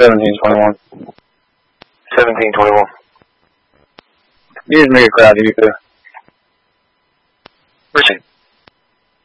1721. 1721. You just make it crowded, you could. Richard.